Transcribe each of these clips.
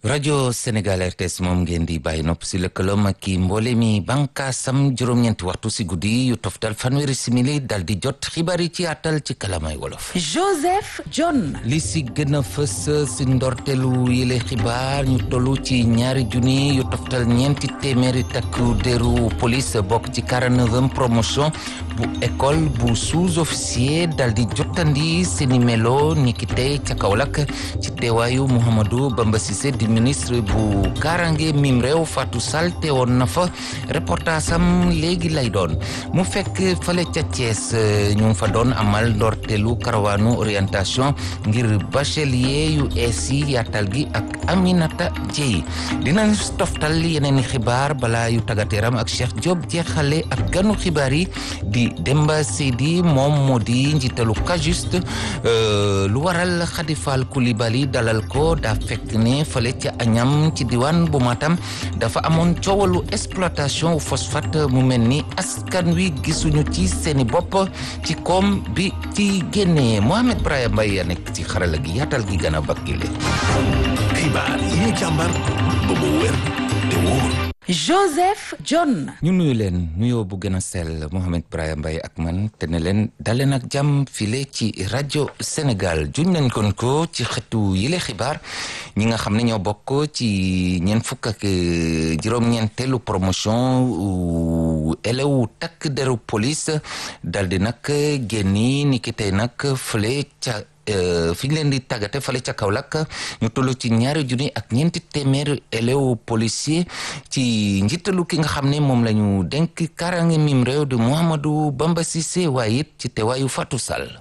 rajo Sénégal RTS moom ngeen di bàyyi nopp si lëkkaloom ak ki mboole mi bànkaasam juróom-ñeenti waxtu si guddi yu toftal fanweeri simili dal di jot xibaar yi ci àttal ci kalamay wolof. Joseph John. li si gën a fës si ndorteelu yile xibaar ñu tollu ci ñaari junni yu toftal ñeenti téeméeri takku deru police bokk ci 49e promotion bu école bu sous-officier dal di jottandi seeni melo niki tey ca Kaolack ci teewaayu Mouhamadou Bamba Cissé di ministre bu Kaaraange mim réew Fatou Sall teewoon na fa reportage am léegi lay doon mu fekk fale ca Thiès ñu fa doon amal ndorteelu karawaanu orientation ngir bachelier yu eesi yaatal gi ak Aminata Dieye dinañ toftal yeneen i xibaar balaa yu tàggateeram ak Cheikh Diop jeexale ak ganu xibaar yi di Demba Seydi moom moo di njiitalu Kajust lu waral Khady Fall Coulibaly dalal ko daa fekk ne fale ca Agnam ci diwaan bu Matam dafa amoon coowalu exploitation phosphate mu mel ni askan wi gisuñu ci seeni bopp ci koom bi ci génnee Mohamed Brahima Mbaye ya nekk ci xarala gi yaatal gi gën a bakkile xibaar yi ñu càmbar ba mu wér te wóor Joseph John. ñu nuyu leen nuyoo bu gën a sell Mohamed Brahima Mbaye ak man te ne leen daleen ak jàmm file ci rajo Sénégal juñ nañ kon ko ci xëtu yile xibaar ñi nga xam ne ñoo bokk ci ñeent fukk ak juróom-ñeenteelu promotion élève takk deru police dal di nag génni ni ki tey nag fële ca fi ñu leen di tàggate fale ca Kaolack ñu toll ci ñaari junni ak ñeenti téeméer élèves policier ci njiitalu ki nga xam ne moom la ñu dénk kaaraange mim réew di Mouhamadou Bamba Cissé waaye it ci teewaayu Fatou Sall.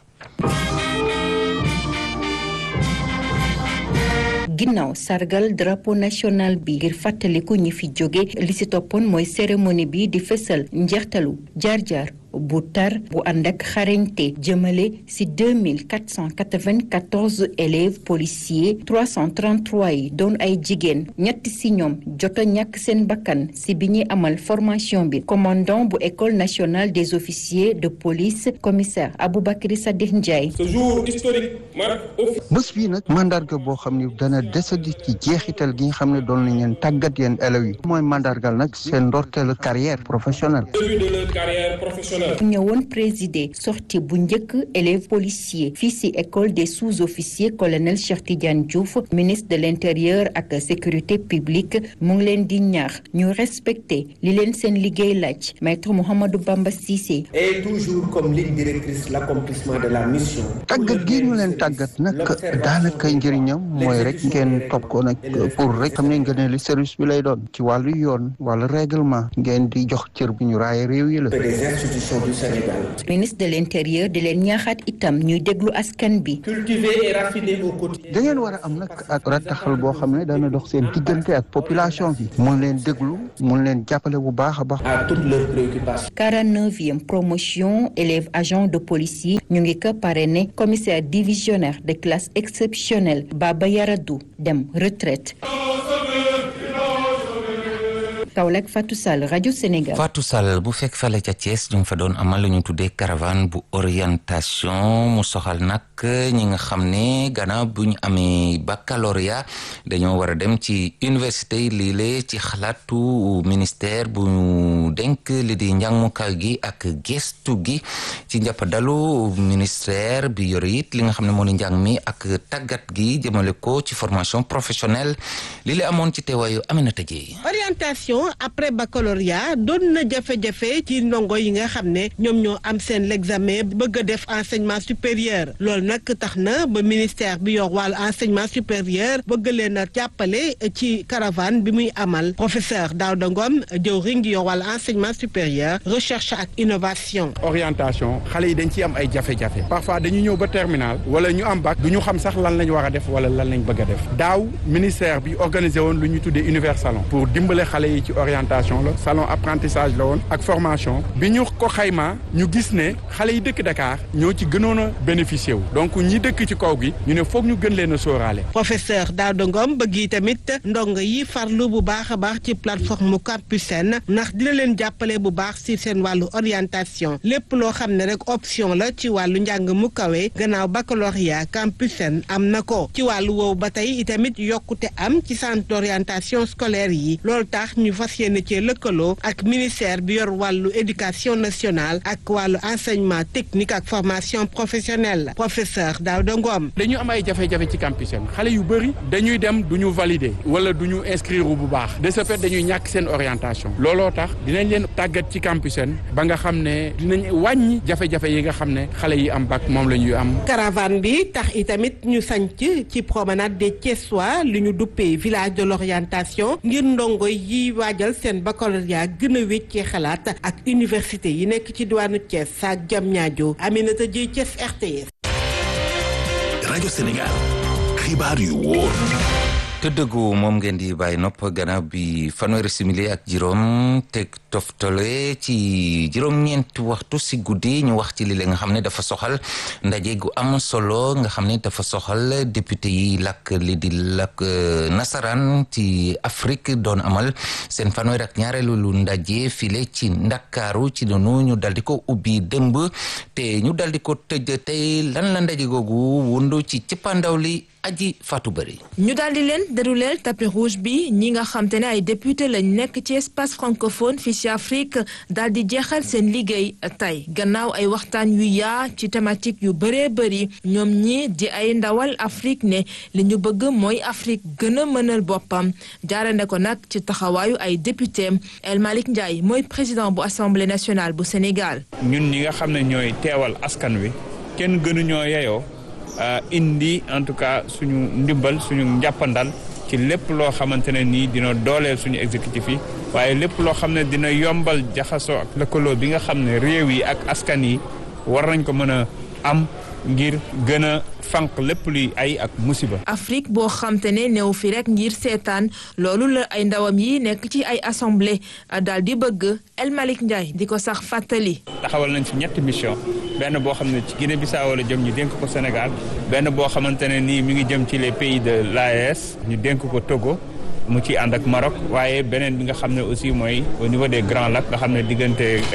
ginnaaw sargal drapeau national bi ngir fàttaliku ñi fi jóge li ci toppoon mooy cérémonie bi di fësal njeextalu jaar-jaar bu tar bu ànd ak xarañte jëmale ci 2494 élèves policiers 333 yi doon ay jigéen ñett ci ñoom jot a ñàkk seen bakkan ci bi ñuy amal formation bi commandant bu école nationale des officiers de police commissaire Aboubacry Sadikh Ndiaye. ce jour historique marque. bés bii nag mandarga boo xam ni dana desandi ci jeexital gi nga xam ne doon nañ leen tàggat yeen élèves yi mooy mandargal nag seen ndorteelu carrière professionnelle. début de leur carrière professionnelle. ñëwoon présider sortie bu njëkk élèves policiers fii ci école des sous-officiers colonel Cheikh Tidiane Diouf ministre de l'intérieur ak sécurité publique mu ngi leen di ñaax ñu respecter li leen seen liggéey laaj maître Mouhamadou Bamba Cissé. et toujours comme ligne directrice l'accomplissement de la mission. tàggat gi ñu leen tàggat nag daanaka njëriñam mooy rek ngeen topp ko nag pour rek xam ne ngeen li service bi lay doon ci wàllu yoon wàllu règlement ngeen di jox cër bu ñu raaye réew yi la. ministre de l'intérieur di leen ñaaxaat itam ñuy déglu askan bi. cultiver et raffiner au quotidien. da ngeen war a am nag ak rattaxal boo xam ne dana dox seen diggante ak population bi mun leen déglu mun leen jàppale bu baax a baax. à toutes leurs préoccupations. 49e promotion élèves agents de police yi ñu ngi ko parrainé commissaire divisionnaire de classe exceptionnelle Baba Yaradou dem retraite. Kaolack Fatou Sall rajo Sénégal. Fatou Sall bu fekk fale ca Thiès ñu ngi fa doon amal lu ñu tuddee caravane bu orientation mu soxal nag ñi nga xam ne gannaaw bu ñu amee baccalauréat dañoo war a dem ci université yi lii ci xalaatu ministère bu ñu dénk li di njàngukaay gi ak gestu gi ci njàppandalu ministère bi yore it li nga xam ne moo di njàng mi ak tàggat gi jëmale ko ci formation professionnelle li la amoon ci teewaayu Aminata Dieye. orientation après baccalauréat doon na jafe-jafe ci ndongo yi nga xam ne ñoom ñoo am seen l'examen bëgg a def enseignement supérieur loolu nag tax na ba ministère bi yor wàllu enseignement supérieur bëgg leen a jàppale ci caravane bi muy amal professeur Daouda Ngom jëwriñ gi yor wàllu enseignement supérieur recherche ak innovation. orientation xale yi dañ ciy am ay jafe-jafe parfois dañu ñëw ba terminal wala ñu am bac du ñu xam sax lan lañ war a def wala lan lañ bëgg a def daaw ministère bi organisé woon lu ñu tuddee univers salon pour dimbale xale yi ci ci orientation la salon apprentissage la woon ak formation bi ñu ko xaymaa ñu gis ne xale yi dëkk Dakar ñoo ci gënoon a bénéficier wu donc ñi dëkk ci kaw gi ñu ne foog ñu gën leen a sóoraale. professeur Daouda Ngom bëgg tamit ndongo yi farlu bu baax a baax ci plateforme Campus Sène ndax dina leen jàppale bu baax ci seen wàllu orientation lépp loo xam ne rek option la ci wàllu njàng mu kawe gannaaw baccalauréat Campus Sène am na ko ci wàllu woowu ba tey itamit yokkute am ci centre d'orientation scolaire yi loolu tax ñu fas yéene ci lëkkaloo ak ministère bi yor wàllu éducation nationale ak wàllu enseignement technique ak formation professionnelle professeur Daouda Ngom. dañu am ay jafe-jafe ci Campus Sène xale yu bëri dañuy dem du ñu valider wala du ñu inscrire bu baax de ce fait dañuy ñàkk seen orientation looloo tax dinañ leen tàggat ci Campus Sène ba nga xam ne dinañ wàññi jafe-jafe yi nga xam ne xale yi am bac moom la ñuy am. caravane bi tax itamit ñu sanc ci promenade des Thiessois li ñu duppee village de l'orientation ngir ndongo yi waajal seen baccalauréat gën a wéccee xalaat ak université yi nekk ci diwaanu Thiès ak Diamniadio Aminata Dieye Thiès RTS. rajo Sénégal xibaar yu wóor. te dëggu moom ngeen di bàyyi nopp gannaaw bi fanweeri simili ak juróom teg toftale ci juróom-ñeenti waxtu si guddi ñu wax ci li nga xam ne dafa soxal ndaje gu am solo nga xam ne dafa soxal député yi làkk li di làkk nasaraan ci Afrique doon amal seen fanweer ak ñaareelu lu ndaje file ci Ndakaaru ci noonu ñu daldi ko ubbi dëmb te ñu daldi ko tëj tey lan la ndaje googu wundu ci cëppandaw li Aji Fatou Bari ñu daldi leen dérouleel tapis rouge bi ñi nga xam te ne ay député lañ nekk ci espace francophone fii ci Afrique daldi jeexal seen liggéey tey gannaaw ay waxtaan yu yaa ci thématique yu bëree bëri ñoom ñi di ay ndawal Afrique ne li ñu bëgg mooy Afrique gën a mënal boppam jaarande ko nag ci taxawaayu ay député El Malick Ndiaye mooy président bu Assemblée nationale bu Sénégal. ñun ñi nga xam ne ñooy teewal askan wi kenn gënuñoo yeyoo indi en tout cas suñu ndimbal suñu njàppandal ci lépp loo xamante ne nii dina dooleel suñu exécutif yi waaye lépp loo xam ne dina yombal jaxasoo ak lëkkaloo bi nga xam ne réew yi ak askan yi war nañ ko mën a am ngir gën a fànq lépp luy ay ak musiba. Afrique boo xamte ne néew fi rek ngir seetaan loolu la ay ndawam yi nekk ci ay assemblée daal di bëgg El Malick Ndiaye di ko sax fàttali. taxawal nañ fi ñetti mission benn boo xam ne ci Guinée Bissau la jëm ñu dénk ko Sénégal benn boo xamante ne nii mi ngi jëm ci les pays de l'AES ñu dénk ko Togo mu ci ànd ak Maroc waaye beneen bi nga xam ne aussi mooy au niveau des Grands Lacs nga xam ne diggante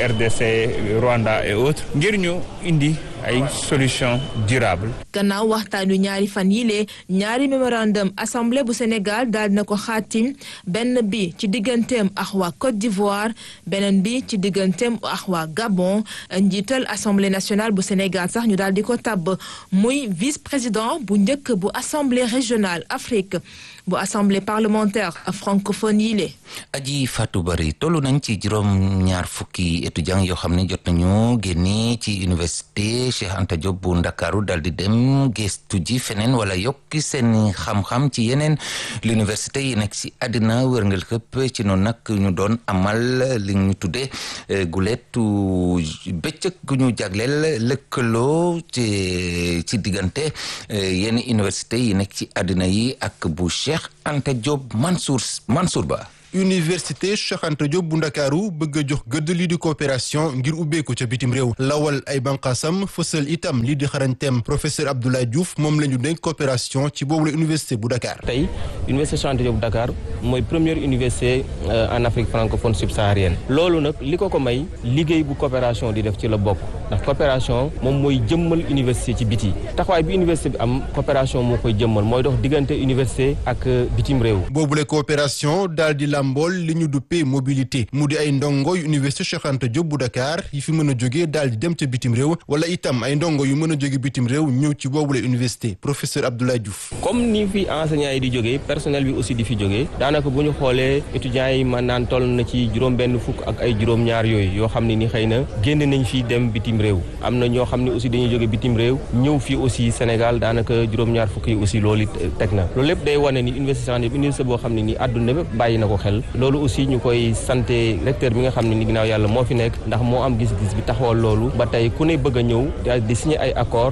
RDC Rwanda et autres ngir ñu indi ay solution durable. gannaaw waxtaanu ñaari fan yile ñaari mémorandum assemblée bu Sénégal daal na ko xaatim benn bi ci digganteem ak waa Côte d'Ivoire beneen bi ci digganteem ak waa Gabon njiital assemblée nationale bu Sénégal sax ñu daal di ko tabb muy vice-président bu njëkk bu assemblée régionale Afrique bu assemblée parlementaire francophone yile. Aji Fatou Bari tollu nañ ci juróom-ñaar fukki étudiants yoo xam ne jot nañu génne ci université Cheikh Anta Diop bu Ndakaaru dal di dem gëstu ji feneen wala yokki seen xam-xam ci yeneen l'université yi nekk ci àddina wërngal këpp ci noonu nag ñu doon amal li ñu tuddee guleetu bëccëg gu ñu jagleel lëkkaloo ci diggante yenn université yi nekk ci àddina yi ak bu Cheikh Anta Diop Mansour Ba. université Cheikh Anta Diop bu Ndakaaru bëgg a jox gëdd lii di coopération ngir ubbeeku ca bitim réew lawal ay banqaasam fësal itam lii di xarañteem professeur Abdoulaye Diouf moom la ñu dénk coopération ci boobu la université bu Dakar. tey université Cheikh Anta Diop bu Dakar mooy première université en Afrique francophone subsaharienne loolu nag li ko may liggéey bu coopération di def ci la bokk ndax coopération moom mooy jëmmal université ci biti taxawaay bi université bi am coopération moo koy jëmmal mooy dox diggante université ak bitim réew. boobule coopération daal di mbool li ñu duppee mobilité mu di ay ndongo yu université Cheikh Anta Diop bu Dakar yi fi mën a jógee daal di dem ca bitim réew wala itam ay ndongo yu mën a jóge bitim réew ñëw ci boobule université professeur Abdoulaye Diouf. comme ni fi enseignants yi di jógee personnel bi aussi di fi jógee daanaka bu ñu xoolee étudiants yi mën naan toll na ci juróom-benn fukk ak ay juróom-ñaar yooyu yoo xam ne ni xëy na génn nañ fi dem bitim réew am na ñoo xam ne aussi dañuy jóge bitim réew ñëw fii aussi Sénégal daanaka juróom-ñaar fukk yi aussi loolu teg na loolu lépp day wane ni université boo xam ne ni àdduna bépp bàyyi na ko xel loolu aussi ñu koy santé recteur bi nga xam ne ni ginnaaw yàlla moo fi nekk ndax moo am gis-gis bi taxawal loolu ba tey ku ne bëgg a ñëw di signer ay accord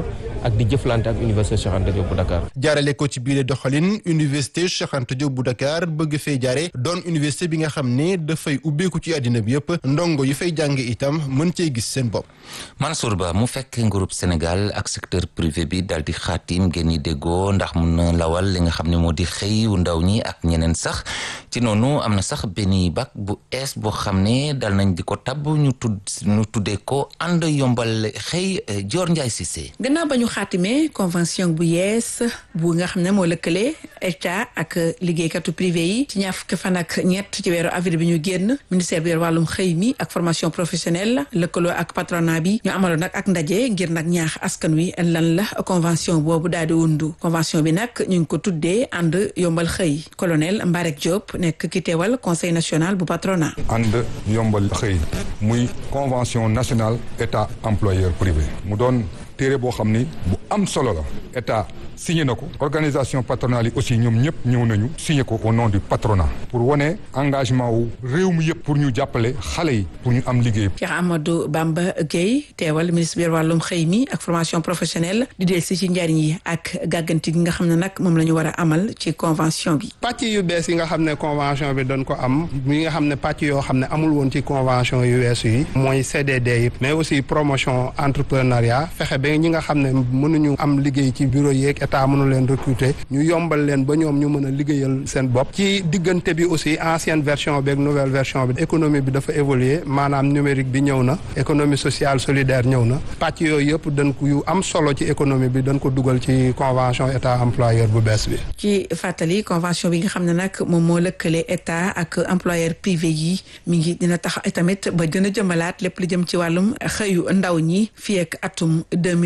ak di jëflante ak université Cheikh Anta Diop bu Dakar. jaarale ko ci biir doxalin université Cheikh Anta Diop bu Dakar bëgg fee jaare doon université bi nga xam ne dafay ubbeeku ci àddina bi yëpp ndongo yi fay jànge itam mën cee gis seen bopp. Mansour Ba mu fekk nguurub Sénégal ak secteur privé bi daal di xaatim ngeen di déggoo ndax mun na lawal li nga xam ne moo di xëy wu ndaw ñi ak ñeneen sax ci noonu am na sax benn bac bu ees boo xam ne dal nañ di ko tabb ñu tuddee ko ànd yombal xëy Dior Ndiaye Cissé. gannaaw ba ñu xaatimee convention bu yees bu nga xam ne moo lëkkale état ak liggéeykatu privé yi ci ñaar fukki fan ak ñett ci weeru avril bi ñu génn ministère bi yor wàllum xëy mi ak formation professionnelle lëkkaloo ak patronat bi ñu amaloon nag ak ndaje ngir nag ñaax askan wi lan la convention boobu daal di wundu convention bi nag ñu ngi ko tuddee ànd yombal xëy colonel Mbarek Diop nekk ki teewal conseil national bu patronat. ànd yombal xëy muy convention nationale état employeur privé mu doon téere boo xam ni bu am solo la état signé na ko organisation patronale yi aussi ñoom ñëpp ñëw nañu signé ko au nom du patronat pour wane engagement wu réew mi yëpp pour ñu jàppale xale yi pour ñu am liggéey. Cheikh Amadou Bamba Gueye teewal ministre bi wàllum xëy mi ak formation professionnelle di del si ci njariñ yi ak gàgganti gi nga xam ne nag moom la ñu war a amal ci convention bi. pàcc yu bees yi nga xam ne convention bi doon ko am mi nga xam ne pàcc yoo xam ne amul woon ci convention yu weesu yi mooy CDD yi mais aussi promotion entrepreneuriat fexe ba ñi nga xam ne mënuñu am liggéey ci bureau yeeg état mënu leen recruter ñu yombal leen ba ñoom ñu mën a liggéeyal seen bopp ci diggante bi aussi ancienne version beeg nouvelle version bi économie bi dafa évoluer maanaam numérique bi ñëw na économie sociale solidaire ñëw na pàcc yooyu yëpp dañ ko yu am solo ci économie bi dañ ko dugal ci convention état employeur bu bees bi. ci fàttali convention bi nga xam ne nag moom moo lëkkale état ak employeur privé yi mi ngi dina tax tamit ba gën a jëmalaat lépp lu jëm ci wàllum xëyu ndaw ñi fii ak atum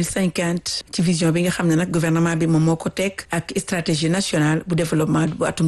2050 ci vision bi nga xam ne nag gouvernement bi moom moo ko teg ak stratégie nationale bu développement bu atum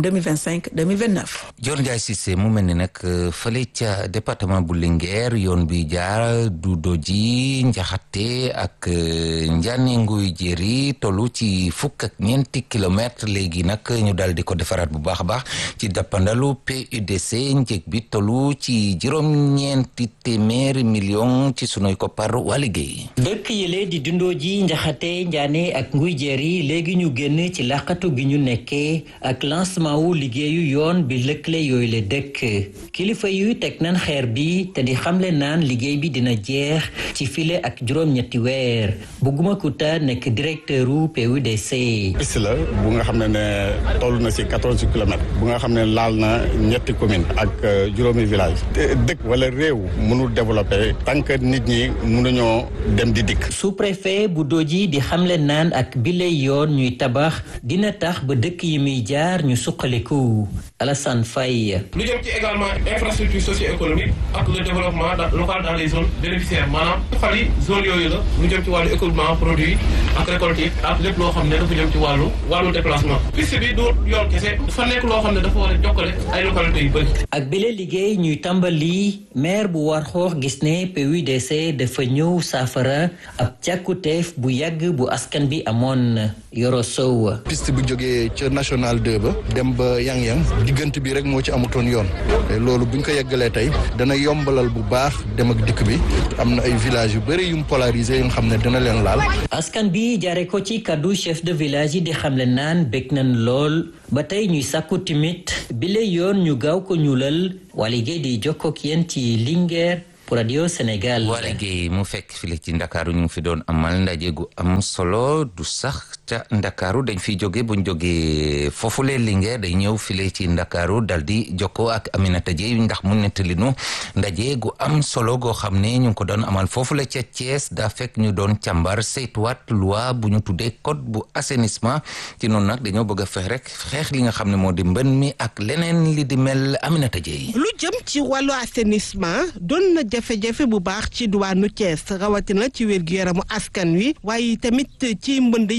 2025-2029. Dior Ndiaye Cissé mu mel ni nag fële ca département bu Linguère yoon bi jaar Dudoji Njaxate ak Ndiané Nguy Jéeri tollu ci fukk ak ñeenti kilomètres léegi nag ñu daal di ko defaraat bu baax a baax ci dappandalu PUDC njëg bi tollu ci juróom-ñeenti téeméeri million ci sunuy koppar waa liggéey. dëkk yële di Dudoji Njaxate Ndiané ak Nguy Jéeri léegi ñu génn ci laqatu gi ñu nekkee ak lancement wu liggéeyu yoon bi lëkkale yooyu la dëkk kilifa yu teg nañ xeer bi te di xamle naan liggéey bi dina jeex ci file ak juróom-ñetti weer Bougouma Kouta nekk directeur u PUDC. piste la bu nga xam ne toll na ci 14 kilomètres bu nga xam ne laal na ñetti commune ak juróomi village dëkk wala réew mënul développer tant que nit ñi mënuñoo dem di dikk. sous-préfet bu Doji di xamle naan ak bile yoon ñuy tabax dina tax ba dëkk yi muy jaar ñu suqaliku Alassane Faye. lu jëm ci également infrastructure socio-économique ak le développement local dans les zones bénéficiaires maanaam xali zone yooyu la lu jëm ci wàllu écoulement produit ak récolte ak lépp loo xam ne dafa jëm ci wàllu déplacement piste bi du yoon kese dafa nekk loo xam ne dafa war a jokkale ay localités yu bëri. ak bile liggéey ñuy tàmbali maire bu Warxoox gis ne PUDC dafa ñëw saafara ab càkkuteef bu yàgg bu askan bi amoon Yoro Sow. piste bu jógee ca national 2 ba dem ba yang-yang diggante bi rek moo ci amutoon yoon loolu buñ ko yeggalee tey dana yombalal bu baax dem ak dikk bi am na ay villages yu bëri yu mu polarisé yu nga xam ne dina leen laal. askan bi jaare ko ci kaddu chef de village yi di xamle naan bég nañ lool ba tey ñuy sàkku timit bile yoon ñu gaaw ko ñuulal waa liggéey di jokkook yéen ci Linguère pour Radio Sénégal. waa liggéey mu fekk file ci Ndakaaru ñu ngi fi doon amal ndaje gu am solo du sax ca Ndakaaru dañ fi jóge buñ jógee foofule Linguère day ñëw file ci Ndakaaru dal di jokkoo ak Aminata Dieye ndax mu nettali nu ndaje gu am solo goo xam ne ñu ngi ko doon amal foofule ca Thiès daa fekk ñu doon càmbar saytuwaat loi bu ñu tuddee code bu assainissement ci noonu nag dañoo bëgg a fex rek xeex li nga xam ne moo di mbën mi ak leneen li di mel Aminata Dieye. lu jëm ci wàllu assainissement doon na jafe-jafe bu baax ci diwaanu Thiès rawatina ci wér-gu-yaramu askan wi waaye tamit ci mbënd yi nga xam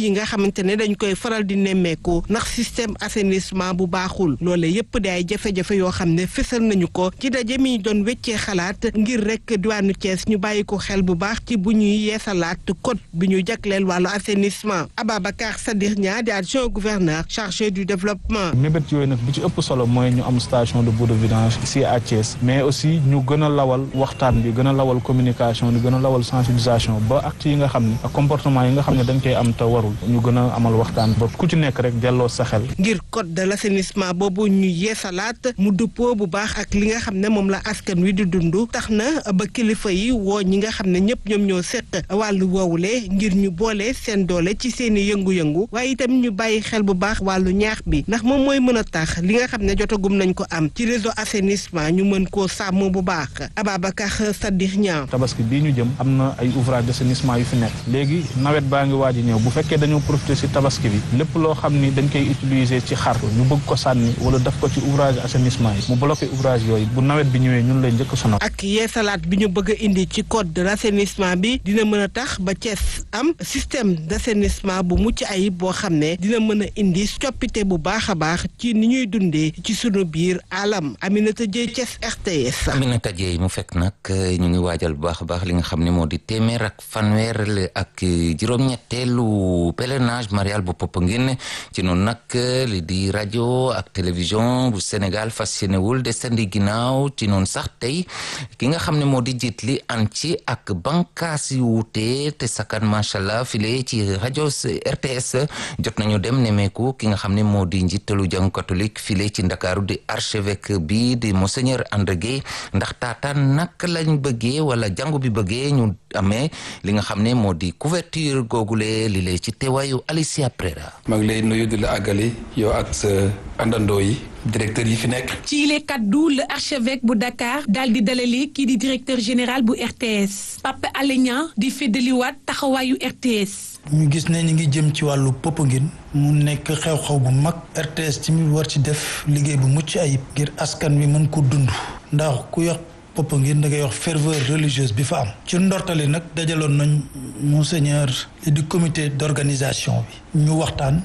xamante ne dañ koy faral di nemmeeku ndax système assainissement bu baaxul loole yépp di ay jafe-jafe yoo xam ne fësal nañu ko ci daje mi doon weccee xalaat ngir rek diwaanu Thiès ñu bàyyi ko xel bu baax ci bu ñuy yeesalaat code bi ñu jagleel wàllu assainissement. Ababacar Sadikh Niang di adjoint gouverneur chargé du développement. mébét yooyu nag bi ci ëpp solo mooy ñu am station de bout de vidange ici à Thiès mais aussi ñu gën a lawal waxtaan bi gën a lawal communication bi gën a lawal sensibilisation ba actes yi nga xam ne ak comportement yi nga xam ne dañ koy am te warul ñu gën a amal waxtaan ba ku ci nekk rek delloo sa xel. ngir code de l'assainissement boobu ñu yeesalaat mu dëppoo bu baax ak li nga xam ne moom la askan wi di dund tax na ba kilifa yi woo ñi nga xam ne ñëpp ñoom ñoo seq wàllu woowule ngir ñu boole seen doole ci seen i yëngu-yëngu waaye itam ñu bàyyi xel bu baax wàllu ñaax bi ndax moom mooy mën a tax li nga xam ne jotagum nañ ko am ci réseau assainissement ñu mën koo sàmm bu baax. Ababacar Sadikh Niang. tabaski bii ñu jëm am na ay ouvrage d'assainissement yu fi nekk léegi nawet baa ngi waaj a ñëw bu fekkee dañoo profiter ci tabaski bi lépp loo xam ni dañ koy utiliser ci xar ñu bëgg ko sànni wala def ko ci ouvrage assainissement yi mu bloqué ouvrage yooyu bu nawet bi ñëwee ñun lay njëkk sonal. ak yeesalaat bi ñu bëgg a indi ci code de l'assainissement bi dina mën a tax ba Thiès am système d'assainissement bu mucc ayib boo xam ne dina mën a indi coppite bu baax a baax ci ni ñuy dundee ci sunu biir alam. Aminata Dieye Thiès RTS. Aminata Dieye mu fekk nag ñu ngi waajal bu baax a baax li nga xam ne moo di téeméer ak fanweer ak juróom-ñetteelu pèlerinage marial bu Popenguine ci noonu nag li di rajo ak télévision bu Sénégal fas yéenewul desandi ginnaaw ci noonu sax tey ki nga xam ne moo di jiit li an ci ak bànqaas yu wuute te sakkan macha allah file ci rajo RTS jot nañu dem nemeeku ki nga xam ne moo di njiitalu jàngu catholique file ci Ndakaaru di archevêque bi di monseigneur André Guèye ndax taataan naka lañ bëggee wala jàngu bi bëggee ñu amee li nga xam ne moo di couverture googule li lay ci teewaayu Alicia Prera. maa ngi lay nuyu di la àggali yow ak sa àndandoo yi directeur yi fi nekk. ci yile kaddu le archevêque bu Dakar daal di dalali kii di directeur général bu RTS Pape Alé Niang di feddaliwaat taxawaayu RTS. ñu gis ne ñu ngi jëm ci wàllu Popenguine mu nekk xew-xew bu mag RTS tamit war ci def liggéey bu mucc ayib ngir askan wi mën ko dund ndax ku yox Popenguine da ngay wax ferveur religieuse bi fa am ci ndortali nag dajaloon nañ monseigneur du comité d'organisation bi ñu waxtaan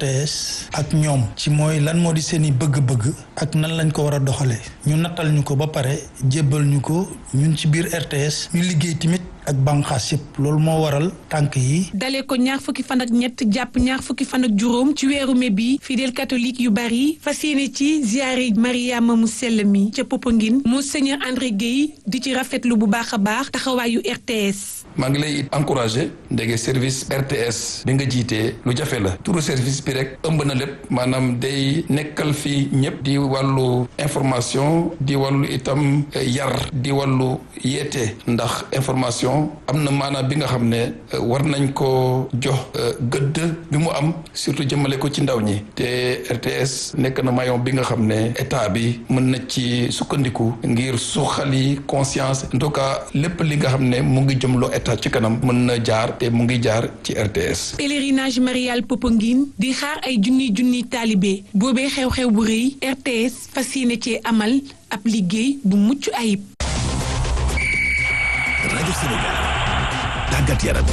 RTS ak ñoom ci mooy lan moo di seeni bëgg-bëgg ak nan lañ ko war a doxalee ñu nattal ñu ko ba pare jébbal ñu ko ñun ci biir RTS ñu liggéey tamit ak bànqaas yëpp loolu moo waral tànk yi. dalee ko ñaar fukki fan ak ñett jàpp ñaar fukki fan ak juróom ci weeru mai bi fidèle catholique yu bari fas yéene ci ziyaare Mariama mu sell mi ca Popenguine monseigneur André Guèye di ci rafetlu bu baax a baax taxawaayu RTS. maa ngi lay encouragé ndege service RTS bi nga jiitee lu jafe la turu service bi rek ëmb na lépp maanaam day nekkal fi ñëpp di wàllu information di wàllu itam yar di wàllu yeete ndax information am na maanaam bi nga xam ne war nañ ko jox gëdd bi mu am surtout jëmale ko ci ndaw ñi te RTS nekk na maillon bi nga xam ne état bi mën na ci sukkandiku ngir suxali conscience en tout cas lépp li nga xam ne mu ngi jëmloo état ci kanam mën na jaar te mu ngi jaar ci RTS. pèlerinage marial Popenguine di xaar ay junni taalibe boobee xew-xew bu rëy RTS fas yéene cee amal ab liggéey bu mucc ayib. rajo Sénégal tàggat yaram.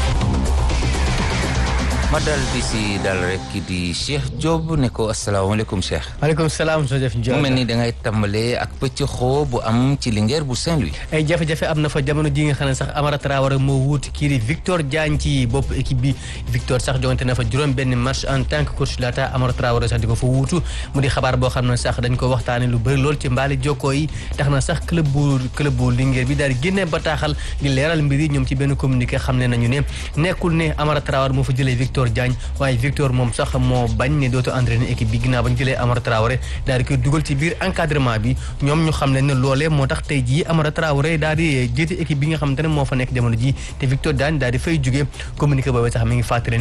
ma dal di si dal rek di Cheikh Diop ne ko asalaamaaleykum Cheikh. maaleykum salaam Joseph Ndiaye. mu mel ni da ngay tàmbalee ak pëccëxoo bu am ci Linguère bu Saint-Louis. ay jafe-jafe am na fa jamono ji nga xam ne sax Amara Traoré moo wuuti kii di Victor Diagne ci bopp équipe bi Victor sax joŋante na fa juróom benn match en tant que coach laata Amara Traoré sax di ko fa wuutu mu di xabaar boo xam ne sax dañ ko waxtaane lu bëri lool ci mbaali jokkoo yi tax na sax club bu Linguère bi daal di génne bataaxal di leeral mbir yi ñoom ci benn communiqué xam ne nañu ne nekkul ne Amara Traoré moo fa jëlee Victor Diagne waaye Victor moom sax moo bañ ne dootu entraîner équipe bi ginnaaw bañ jëlee Amara Traoré daal di koy dugal ci biir encadrement bi ñoom ñu xam ne loolee moo tax tey jii Amara Traoré daal di jiite équipe bi nga xamante ne moo fa nekk jamono ji te Victor Diagne daal di fay jóge communiqué boobu sax mi ngi fàttali